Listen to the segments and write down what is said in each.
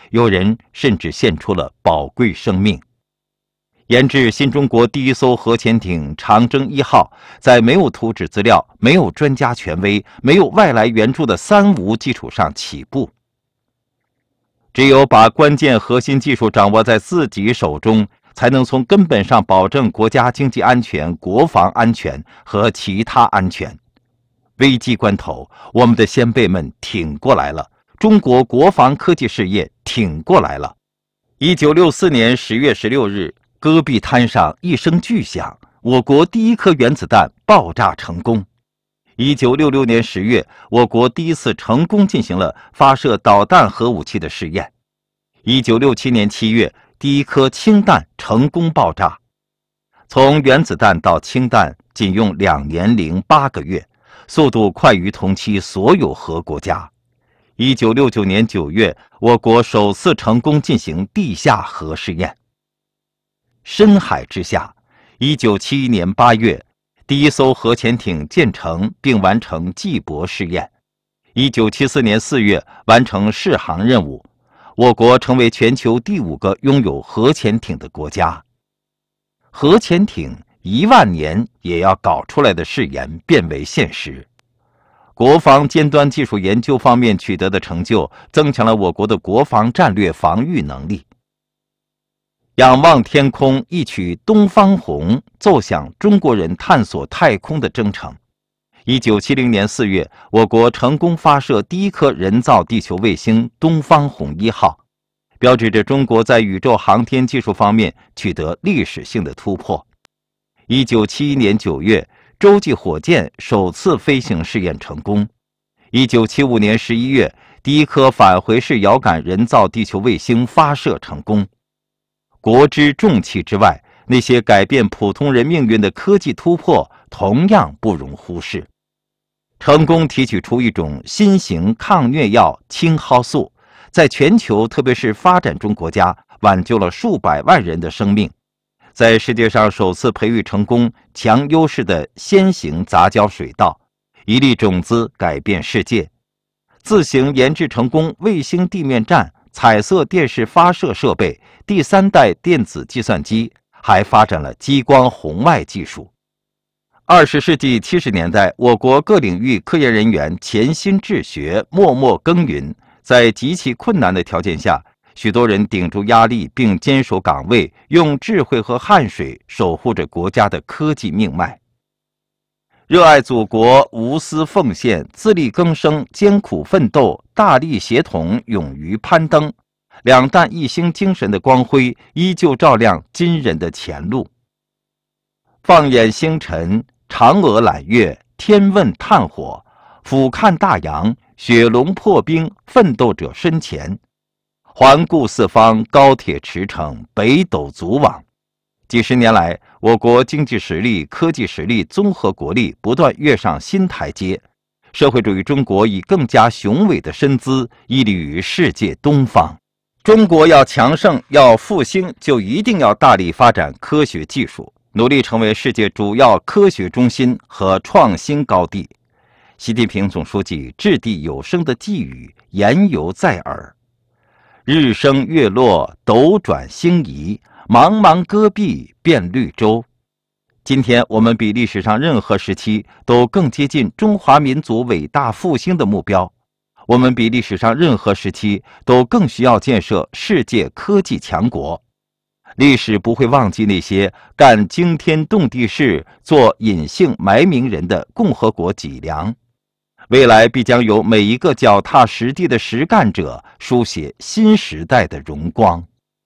有人甚至献出了宝贵生命。研制新中国第一艘核潜艇长征1号，在没有图纸资料、没有专家权威、没有外来援助的三无基础上起步。只有把关键核心技术掌握在自己手中，才能从根本上保证国家经济安全、国防安全和其他安全。危机关头，我们的先辈们挺过来了，中国国防科技事业挺过来了。1964年10月16日，戈壁滩上一声巨响，我国第一颗原子弹爆炸成功。1966年10月，我国第一次成功进行了发射导弹核武器的试验。1967年7月，第一颗氢弹成功爆炸。从原子弹到氢弹仅用2年零8个月，速度快于同期所有核国家。1969年9月，我国首次成功进行地下核试验。深海之下，1971年8月，第一艘核潜艇建成并完成计泊试验。1974年4月，完成试航任务，我国成为全球第5个拥有核潜艇的国家。核潜艇1万年也要搞出来的誓言变为现实。国防尖端技术研究方面取得的成就，增强了我国的国防战略防御能力。仰望天空，一曲《东方红》，奏响中国人探索太空的征程。1970年4月，我国成功发射第一颗人造地球卫星“东方红1号”，标志着中国在宇宙航天技术方面取得历史性的突破。1971年9月，洲际火箭首次飞行试验成功。1975年11月，第一颗返回式遥感人造地球卫星发射成功。国之重器之外，那些改变普通人命运的科技突破同样不容忽视。成功提取出一种新型抗疟药青蒿素，在全球特别是发展中国家挽救了数百万人的生命，在世界上首次培育成功强优势的先行杂交水稻，一粒种子改变世界。自行研制成功卫星地面站、彩色电视发射设备、第3代电子计算机，还发展了激光红外技术。20世纪70年代，我国各领域科研人员潜心治学，默默耕耘，在极其困难的条件下，许多人顶住压力并坚守岗位，用智慧和汗水守护着国家的科技命脉。热爱祖国，无私奉献，自力更生，艰苦奋斗，大力协同，勇于攀登，两弹一星精神的光辉依旧照亮今人的前路。放眼星辰，嫦娥揽月，天问炭火，俯瞰大洋，雪龙破冰，奋斗者身前。环顾四方，高铁驰骋，北斗组网。几十年来，我国经济实力、科技实力、综合国力不断跃上新台阶，社会主义中国以更加雄伟的身姿屹立于世界东方。中国要强盛、要复兴，就一定要大力发展科学技术，努力成为世界主要科学中心和创新高地。习近平总书记掷地有声的寄语言犹在耳：日升月落，斗转星移，茫茫戈壁变绿洲。今天我们比历史上任何时期都更接近中华民族伟大复兴的目标，我们比历史上任何时期都更需要建设世界科技强国。历史不会忘记那些干惊天动地事、做隐姓埋名人的共和国脊梁，未来必将由每一个脚踏实地的实干者书写新时代的荣光。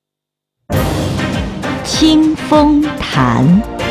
清风谈，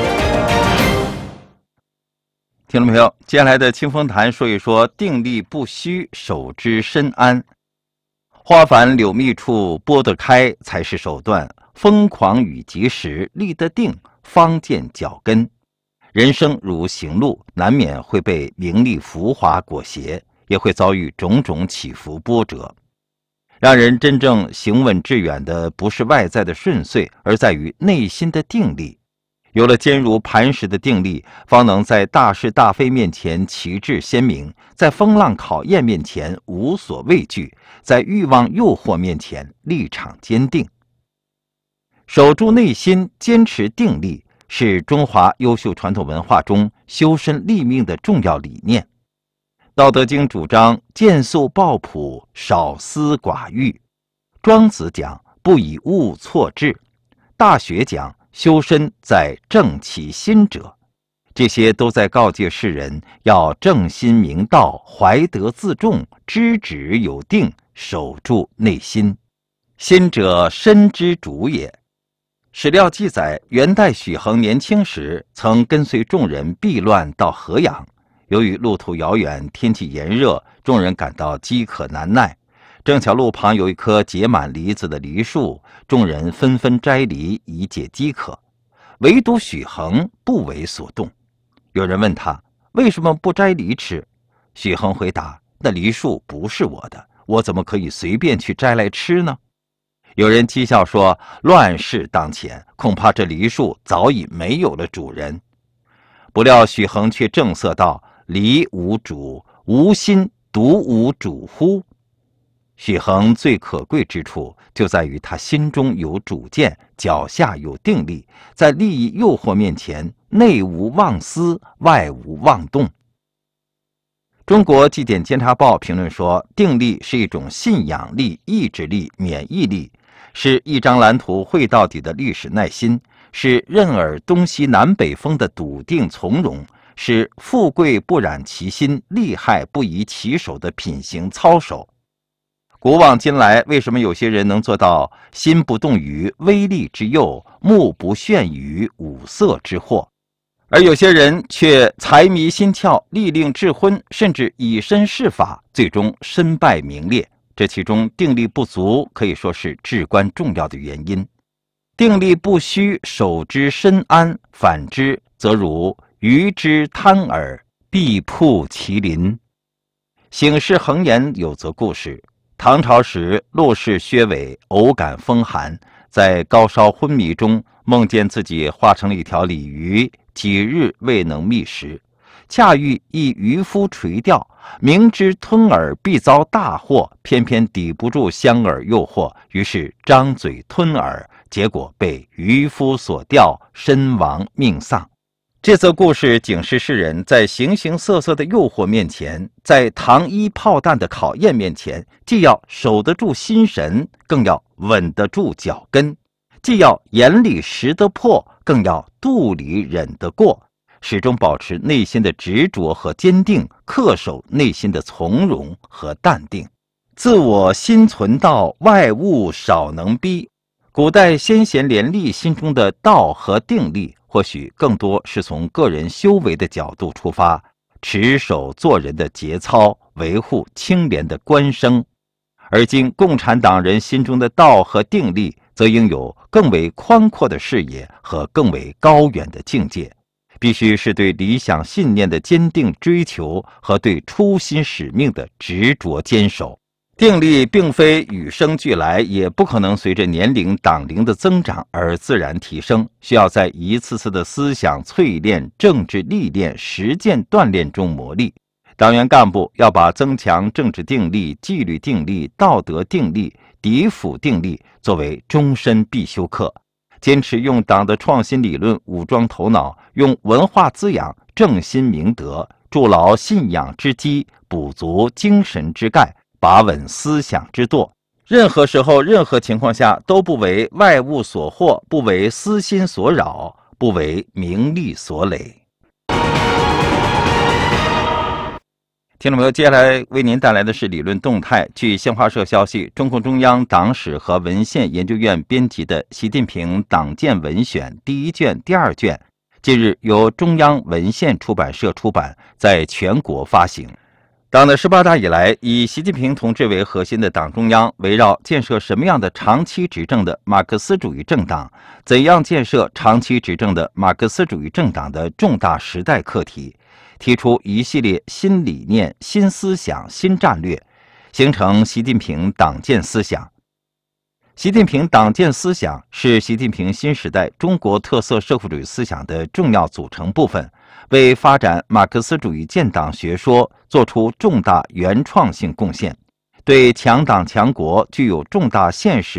听众朋友，接下来的清风谈说一说定力不虚，守之深安。花繁柳密处拨得开才是手段，疯狂与及时，立得定方见脚跟。人生如行路，难免会被名利浮华裹挟，也会遭遇种种起伏波折。让人真正行稳致远的不是外在的顺遂，而在于内心的定力。 有了坚如磐石的定力，方能在大是大非面前旗帜鲜明，在风浪考验面前无所畏惧，在欲望诱惑面前立场坚定。守住内心，坚持定力，是中华优秀传统文化中修身立命的重要理念。道德经主张见素抱朴，少思寡欲。庄子讲不以物错志。大学讲修身在正其心者。这些都在告诫世人要正心明道，怀德自重，知止有定，守住内心。心者，身之主也。史料记载，元代许衡年轻时曾跟随众人避乱到河阳，由于路途遥远，天气炎热，众人感到饥渴难耐。正巧路旁有一棵结满梨子的梨树，众人纷纷摘梨以解饥渴，唯独许衡不为所动。有人问他为什么不摘梨吃，许衡回答：那梨树不是我的，我怎么可以随便去摘来吃呢？有人讥笑说，乱世当前，恐怕这梨树早已没有了主人。不料许衡却正色道：梨无主，无心独无主乎？许衡最可贵之处就在于他心中有主见，脚下有定力，在利益诱惑面前，内无妄思，外无妄动。中国纪典监察报评论说，定力是一种信仰力、意志力、免疫力，是一张蓝图绘到底的历史耐心，是任尔东西南北风的笃定从容，是富贵不染其心，利害不移其手的品行操守。古往今来，为什么有些人能做到心不动于威力之诱，目不眩于五色之惑，而有些人却财迷心窍，利令智昏，甚至以身试法，最终身败名裂？这其中定力不足可以说是至关重要的原因。定力不虚，守之身安，反之则如鱼之贪饵，必扑其鳞。醒世恒言有则故事，唐朝时，陆氏薛伟偶感风寒，在高烧昏迷中，梦见自己化成了一条鲤鱼，几日未能觅食，恰遇一渔夫垂钓，明知吞饵必遭大祸，偏偏抵不住香饵诱惑，于是张嘴吞饵，结果被渔夫所钓，身亡命丧。这则故事警示世人，在形形色色的诱惑面前，在糖衣炮弹的考验面前，既要守得住心神，更要稳得住脚跟；既要眼里识得破，更要肚里忍得过。始终保持内心的执着和坚定，恪守内心的从容和淡定。自我心存道，外物少能逼。古代先贤廉吏心中的道和定力，或许更多是从个人修为的角度出发，持守做人的节操，维护清廉的官声。而今共产党人心中的道和定力，则应有更为宽阔的视野和更为高远的境界，必须是对理想信念的坚定追求和对初心使命的执着坚守。定力并非与生俱来，也不可能随着年龄党龄的增长而自然提升，需要在一次次的思想淬炼、政治历练、实践锻炼中磨砺。党员干部要把增强政治定力、纪律定力、道德定力、敌辅定力作为终身必修课，坚持用党的创新理论武装头脑，用文化滋养正心明德，筑牢信仰之基，补足精神之钙，把稳思想之舵。任何时候、任何情况下，都不为外物所惑，不为私心所扰，不为名利所累。听众朋友，接下来为您带来的是理论动态。据新华社消息，中共中央党史和文献研究院编辑的《习近平党建文选》第1卷、第2卷，近日由中央文献出版社出版，在全国发行。党的18大以来，以习近平同志为核心的党中央，围绕建设什么样的长期执政的马克思主义政党，怎样建设长期执政的马克思主义政党的重大时代课题，提出一系列新理念、新思想、新战略，形成习近平党建思想。 习近平党建思想是习近平新时代中国特色社会主义思想的重要组成部分，为发展马克思主义建党学说作出重大原创性贡献，对强党强国具有重大现实